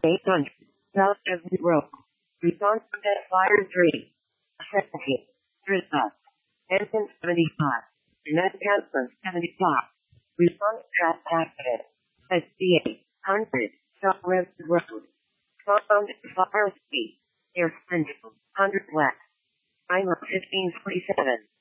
800, south of the road. Response to that fire 3. Second, response. Engine 75. Net Johnson 75. Response track accident. SC 800, south of the road. Found fire speed. Air engine 100 west. Timer 1547.